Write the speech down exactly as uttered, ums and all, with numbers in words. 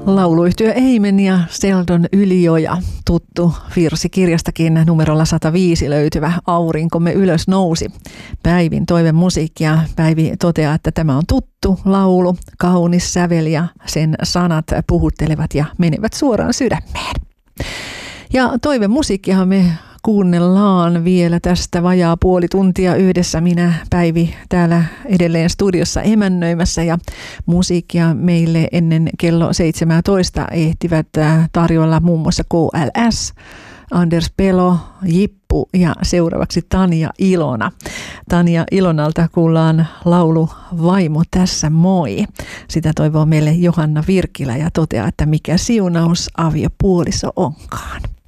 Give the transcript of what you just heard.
Lauluyhtiö Eimen ja Seldon Ylioja, tuttu virsi kirjastakin numerolla sata viisi löytyvä Aurinkomme ylös nousi. Päivin toivemusiikki ja Päivi toteaa, että tämä on tuttu laulu, kaunis sävel ja sen sanat puhuttelevat ja menevät suoraan sydämeen. Ja toivemusiikkihan me kuunnellaan vielä tästä vajaa puoli tuntia yhdessä. Minä, Päivi, täällä edelleen studiossa emännöimässä ja musiikkia meille ennen kello seitsemäntoista ehtivät tarjolla muun muassa K L S, Anders Pelo, Jippu ja seuraavaksi Tanja Ilona. Tanja Ilonalta kuullaan laulu Vaimo tässä moi. Sitä toivoo meille Johanna Virkilä ja toteaa, että mikä siunaus aviopuoliso onkaan.